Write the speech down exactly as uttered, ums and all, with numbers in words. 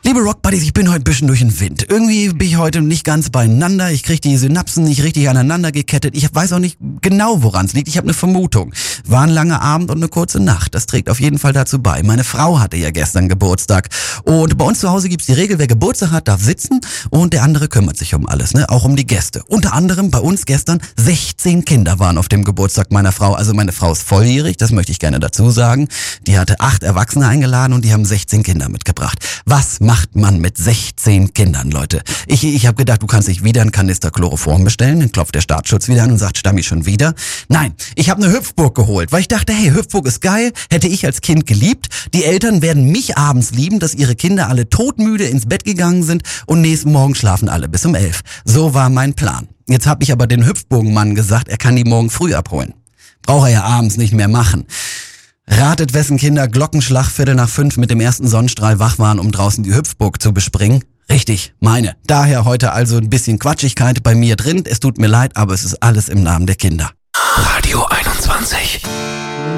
Liebe Rockbuddies, ich bin heute ein bisschen durch den Wind. Irgendwie bin ich heute nicht ganz beieinander. Ich kriege die Synapsen nicht richtig aneinander gekettet. Ich weiß auch nicht genau, woran es liegt. Ich habe eine Vermutung. War ein langer Abend und eine kurze Nacht. Das trägt auf jeden Fall dazu bei. Meine Frau hatte ja gestern Geburtstag. Und bei uns zu Hause gibt's die Regel, wer Geburtstag hat, darf sitzen. Und der andere kümmert sich um alles, ne? Auch um die Gäste. Unter anderem bei uns gestern sechzehn Kinder waren auf dem Geburtstag meiner Frau. Also meine Frau ist volljährig, das möchte ich gerne dazu sagen. Die hatte acht Erwachsene eingeladen und die haben sechzehn Kinder mitgebracht. Was macht man mit sechzehn Kindern, Leute? Ich, ich habe gedacht, du kannst dich wieder einen Kanister Chloroform bestellen. Dann klopft der Staatsschutz wieder an und sagt, Stammi, schon wieder? Nein, ich habe eine Hüpfburg geholt, weil ich dachte, hey, Hüpfburg ist geil, hätte ich als Kind geliebt. Die Eltern werden mich abends lieben, dass ihre Kinder alle todmüde ins Bett gegangen sind und nächsten Morgen schlafen alle bis um elf. So war mein Plan. Jetzt habe ich aber den Hüpfburgenmann gesagt, er kann die morgen früh abholen. Braucht er ja abends nicht mehr machen. Ratet, wessen Kinder Glockenschlag Viertel nach fünf mit dem ersten Sonnenstrahl wach waren, um draußen die Hüpfburg zu bespringen? Richtig, meine. Daher heute also ein bisschen Quatschigkeit bei mir drin. Es tut mir leid, aber es ist alles im Namen der Kinder. Radio einundzwanzig.